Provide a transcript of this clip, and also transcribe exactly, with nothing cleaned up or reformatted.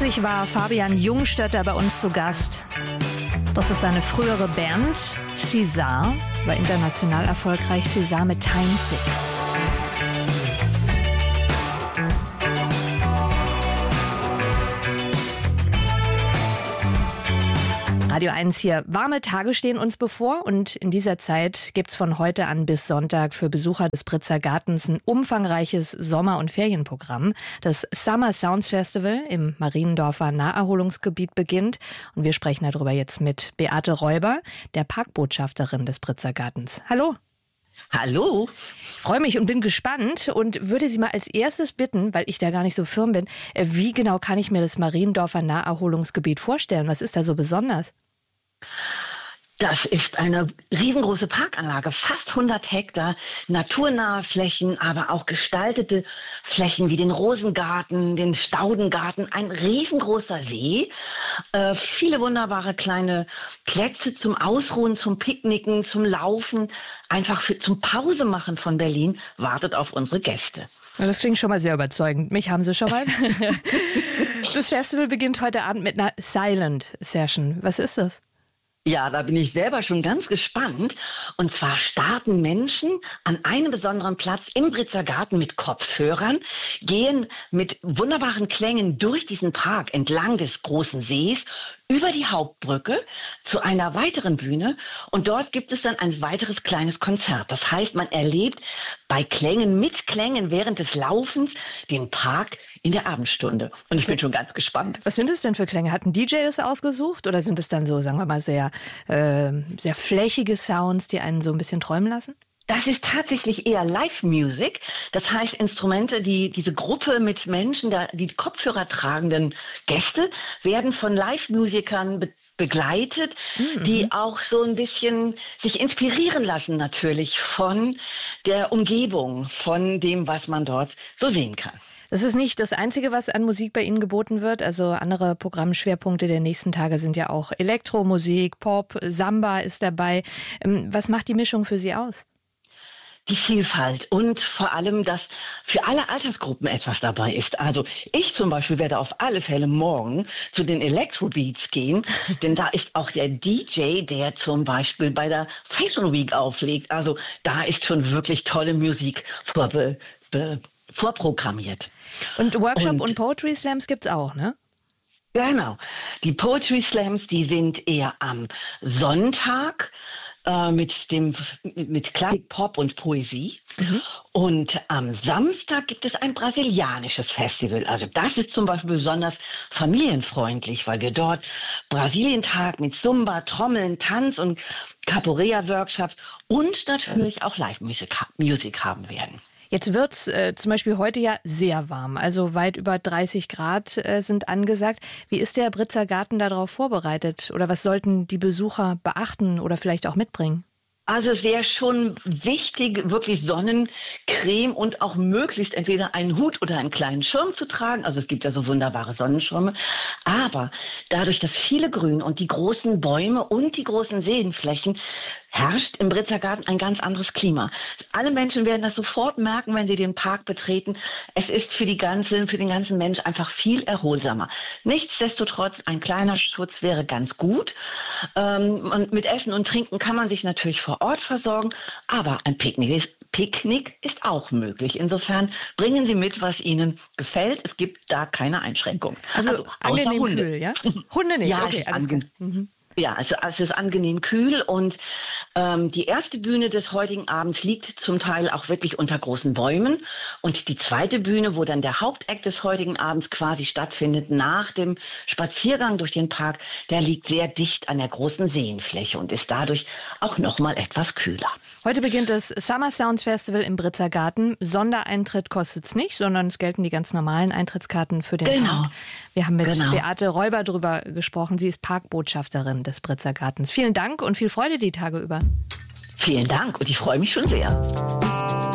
Kürzlich war Fabian Jungstötter bei uns zu Gast. Das ist seine frühere Band. César war international erfolgreich. César mit Time Sick. Radio eins hier. Warme Tage stehen uns bevor und in dieser Zeit gibt's von heute an bis Sonntag für Besucher des Britzer Gartens ein umfangreiches Sommer- und Ferienprogramm. Das Summer Sounds Festival im Mariendorfer Naherholungsgebiet beginnt und wir sprechen darüber jetzt mit Beate Räuber, der Parkbotschafterin des Britzer Gartens. Hallo. Hallo. Ich freue mich und bin gespannt und würde Sie mal als erstes bitten, weil ich da gar nicht so firm bin, wie genau kann ich mir das Mariendorfer Naherholungsgebiet vorstellen? Was ist da so besonders? Das ist eine riesengroße Parkanlage, fast hundert Hektar, naturnahe Flächen, aber auch gestaltete Flächen wie den Rosengarten, den Staudengarten, ein riesengroßer See, äh, viele wunderbare kleine Plätze zum Ausruhen, zum Picknicken, zum Laufen, einfach für, zum Pausemachen von Berlin, wartet auf unsere Gäste. Das klingt schon mal sehr überzeugend. Mich haben Sie schon mal. Das Festival beginnt heute Abend mit einer Silent Session. Was ist das? Ja, da bin ich selber schon ganz gespannt. Und zwar starten Menschen an einem besonderen Platz im Britzer Garten mit Kopfhörern, gehen mit wunderbaren Klängen durch diesen Park entlang des großen Sees, über die Hauptbrücke zu einer weiteren Bühne. Und dort gibt es dann ein weiteres kleines Konzert. Das heißt, man erlebt bei Klängen, mit Klängen während des Laufens den Park in der Abendstunde. Und ich bin schon ganz gespannt. Was sind es denn für Klänge? Hat ein D J das ausgesucht oder sind es dann so, sagen wir mal, sehr, äh, sehr flächige Sounds, die einen so ein bisschen träumen lassen? Das ist tatsächlich eher Live-Music. Das heißt Instrumente, die diese Gruppe mit Menschen, der, die Kopfhörer tragenden Gäste, werden von Live-Musikern be- begleitet, mhm. die auch so ein bisschen sich inspirieren lassen natürlich von der Umgebung, von dem, was man dort so sehen kann. Das ist nicht das Einzige, was an Musik bei Ihnen geboten wird. Also andere Programmschwerpunkte der nächsten Tage sind ja auch Elektromusik, Pop, Samba ist dabei. Was macht die Mischung für Sie aus? Die Vielfalt und vor allem, dass für alle Altersgruppen etwas dabei ist. Also ich zum Beispiel werde auf alle Fälle morgen zu den Electrobeats gehen, denn da ist auch der D J, der zum Beispiel bei der Fashion Week auflegt. Also da ist schon wirklich tolle Musik vorbe- be- vorprogrammiert. Und Workshop und, und Poetry Slams gibt's auch, ne? Genau. Die Poetry Slams, die sind eher am Sonntag äh, mit dem mit Klassik, Pop und Poesie. Mhm. Und am Samstag gibt es ein brasilianisches Festival. Also das ist zum Beispiel besonders familienfreundlich, weil wir dort Brasilientag mit Zumba, Trommeln, Tanz und Capoeira-Workshops und natürlich auch Live-Musik Musik haben werden. Jetzt wird's äh, zum Beispiel heute ja sehr warm, also weit über dreißig Grad äh, sind angesagt. Wie ist der Britzer Garten darauf vorbereitet oder was sollten die Besucher beachten oder vielleicht auch mitbringen? Also es wäre schon wichtig, wirklich Sonnencreme und auch möglichst entweder einen Hut oder einen kleinen Schirm zu tragen. Also es gibt ja so wunderbare Sonnenschirme. Aber dadurch, dass viele Grün und die großen Bäume und die großen Seenflächen herrscht im Britzer Garten ein ganz anderes Klima. Alle Menschen werden das sofort merken, wenn sie den Park betreten. Es ist für die ganze, für den ganzen Mensch einfach viel erholsamer. Nichtsdestotrotz, ein kleiner Schutz wäre ganz gut. Ähm, und mit Essen und Trinken kann man sich natürlich vor Ort versorgen, aber ein Picknick ist, Picknick ist auch möglich. Insofern bringen Sie mit, was Ihnen gefällt. Es gibt da keine Einschränkung. Also, also außer Hunde. Kühl, ja? Hunde nicht, ja, okay, alles klar. Mhm. Ja, also es ist angenehm kühl und ähm, die erste Bühne des heutigen Abends liegt zum Teil auch wirklich unter großen Bäumen und die zweite Bühne, wo dann der Hauptakt des heutigen Abends quasi stattfindet, nach dem Spaziergang durch den Park, der liegt sehr dicht an der großen Seenfläche und ist dadurch auch nochmal etwas kühler. Heute beginnt das Summer Sounds Festival im Britzer Garten. Sondereintritt kostet es nicht, sondern es gelten die ganz normalen Eintrittskarten für den genau. Park. Wir haben mit genau. Beate Räuber drüber gesprochen. Sie ist Parkbotschafterin des Britzer Gartens. Vielen Dank und viel Freude die Tage über. Vielen Dank und ich freue mich schon sehr.